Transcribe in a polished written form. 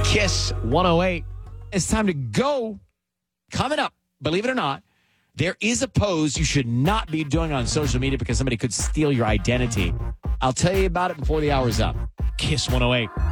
Kiss 108. It's time to go. Coming up, believe it or not, there is a pose you should not be doing on social media because somebody could steal your identity. I'll tell you about it before the hour's up. Kiss 108.